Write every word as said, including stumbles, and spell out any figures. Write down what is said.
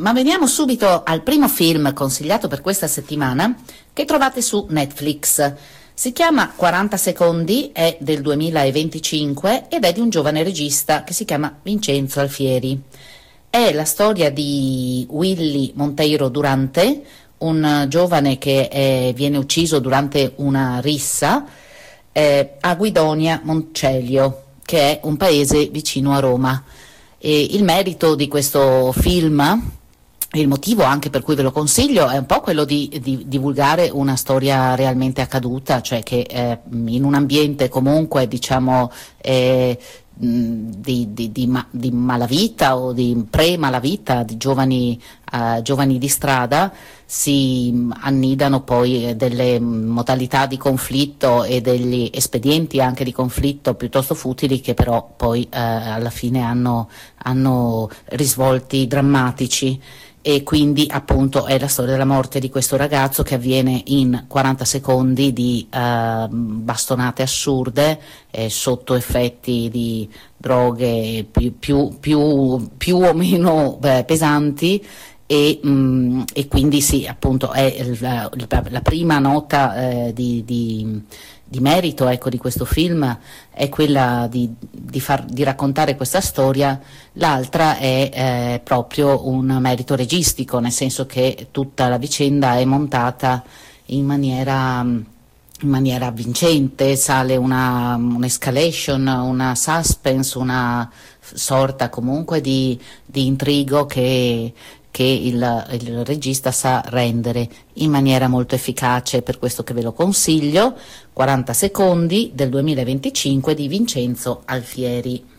Ma veniamo subito al primo film consigliato per questa settimana, che trovate su Netflix. Si chiama quaranta secondi, è del duemilaventicinque ed è di un giovane regista che si chiama Vincenzo Alfieri. È la storia di Willy Monteiro Durante, un giovane che eh, viene ucciso durante una rissa eh, a Guidonia Moncelio, che è un paese vicino a Roma. E il merito di questo film, il motivo anche per cui ve lo consiglio, è un po' quello di, di divulgare una storia realmente accaduta, cioè che eh, in un ambiente comunque diciamo eh, di, di, di, ma, di malavita o di pre-malavita, di giovani, uh, giovani di strada, si annidano poi delle modalità di conflitto e degli espedienti anche di conflitto piuttosto futili, che però poi uh, alla fine hanno, hanno risvolti drammatici. E quindi appunto è la storia della morte di questo ragazzo, che avviene in quaranta secondi di uh, bastonate assurde eh, sotto effetti di droghe più, più, più, più o meno eh, pesanti. E, mh, e quindi sì, appunto è la, la prima nota eh, di, di, di merito, ecco, di questo film è quella di, di, far, di raccontare questa storia. L'altra è eh, proprio un merito registico, nel senso che tutta la vicenda è montata in maniera, in maniera vincente, sale una, un'escalation, una suspense, una sorta comunque di, di intrigo che che il, il regista sa rendere in maniera molto efficace, per questo che ve lo consiglio. quaranta secondi del duemilaventicinque di Vincenzo Alfieri.